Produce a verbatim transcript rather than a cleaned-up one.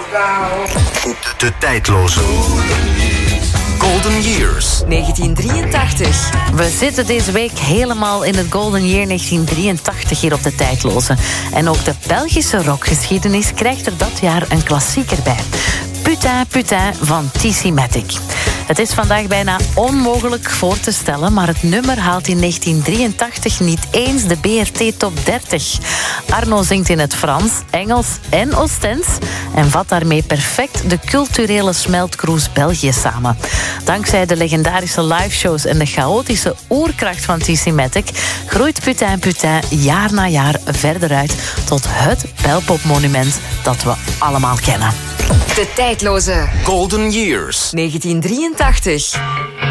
De tijdloze Golden Years. negentien drieëntachtig. We zitten deze week helemaal in het Golden Year negentien drieëntachtig hier op de tijdloze. En ook de Belgische rockgeschiedenis krijgt er dat jaar een klassieker bij. Putain Putain van T C Matic. Het is vandaag bijna onmogelijk voor te stellen, maar het nummer haalt in negentien drieëntachtig niet eens de B R T Top dertig. Arno zingt in het Frans, Engels en Oostends en vat daarmee perfect de culturele smeltkroes België samen. Dankzij de legendarische liveshows en de chaotische oerkracht van T C Matic groeit Putain Putain jaar na jaar verder uit tot het belpopmonument dat we allemaal kennen. De tijdloze Golden Years. negentien drieëntachtig.